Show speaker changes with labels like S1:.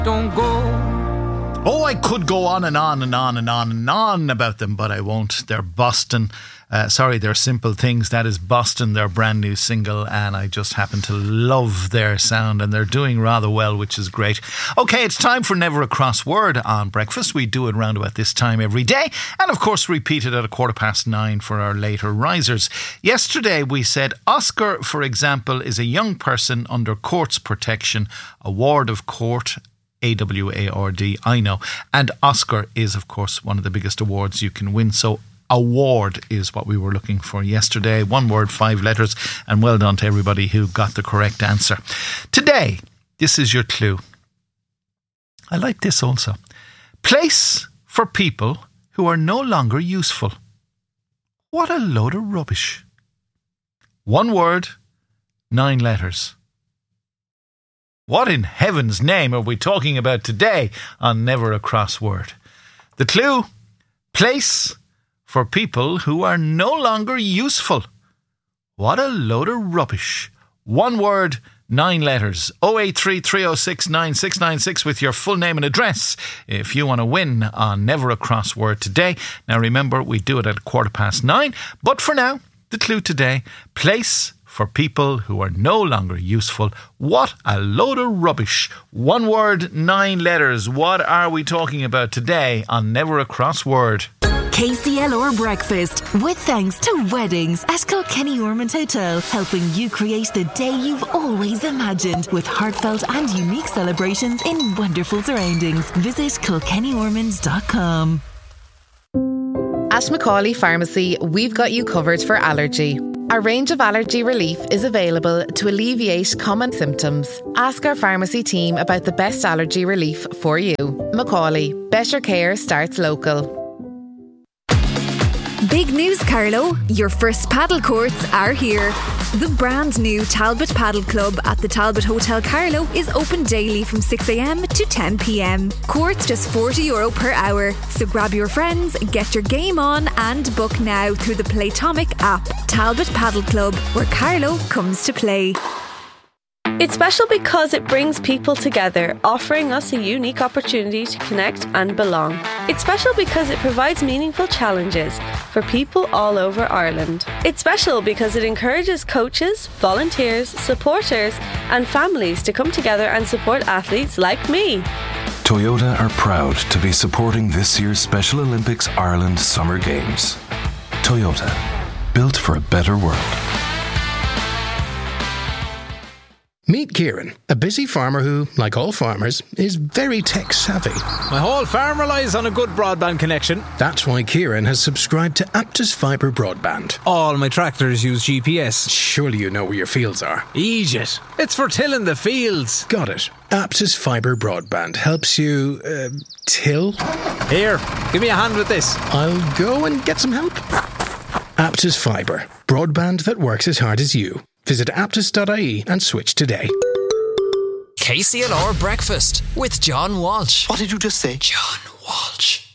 S1: Don't go.
S2: Oh, I could go on and on and on and on and on about them, but I won't. They're Boston. They're Simple Things. That is Boston, their brand new single, and I just happen to love their sound, and they're doing rather well, which is great. Okay, it's time for Never a Cross Word on breakfast. We do it round about this time every day, and of course repeat it at 9:15 for our later risers. Yesterday we said Oscar, for example, is a young person under court's protection, a ward of court, AWARD, I know. And Oscar is, of course, one of the biggest awards you can win. So award is what we were looking for yesterday. One word, 5 letters. And well done to everybody who got the correct answer. Today, this is your clue. I like this also. Place for people who are no longer useful. What a load of rubbish. One word, 9 letters. What in heaven's name are we talking about today on Never a Cross Word? The clue, place for people who are no longer useful. What a load of rubbish. One word, 9 letters. 083 306 9696 with your full name and address if you want to win on Never a Cross Word today. Now remember, we do it at 9:15. But for now, the clue today, place for people who are no longer useful. What a load of rubbish. One word, 9 letters. What are we talking about today on Never a Cross Word?
S3: KCLR Breakfast, with thanks to Weddings at Kilkenny Ormond Hotel, helping you create the day you've always imagined with heartfelt and unique celebrations in wonderful surroundings. Visit kilkennyormonds.com.
S4: At Macaulay Pharmacy, we've got you covered for allergy. Our range of allergy relief is available to alleviate common symptoms. Ask our pharmacy team about the best allergy relief for you. Macaulay, better care starts local.
S5: Big news, Carlo. Your first paddle courts are here. The brand new Talbot Paddle Club at the Talbot Hotel Carlo is open daily from 6 a.m. to 10 p.m. Courts just €40 per hour. So grab your friends, get your game on and book now through the Playtomic app. Talbot Paddle Club, where Carlo comes to play.
S6: It's special because it brings people together, offering us a unique opportunity to connect and belong. It's special because it provides meaningful challenges for people all over Ireland. It's special because it encourages coaches, volunteers, supporters and families to come together and support athletes like me.
S7: Toyota are proud to be supporting this year's Special Olympics Ireland Summer Games. Toyota, built for a better world.
S8: Meet Kieran, a busy farmer who, like all farmers, is very tech-savvy.
S9: My whole farm relies on a good broadband connection.
S8: That's why Kieran has subscribed to Aptus Fibre Broadband.
S9: All my tractors use GPS.
S8: Surely you know where your fields are.
S9: Egypt. It's for tilling the fields.
S8: Got it. Aptus Fibre Broadband helps you, till?
S9: Here, give me a hand with this.
S8: I'll go and get some help. Aptus Fibre. Broadband that works as hard as you. Visit aptus.ie and switch today.
S10: KCLR Breakfast with John Walsh.
S11: What did you just say?
S10: John Walsh.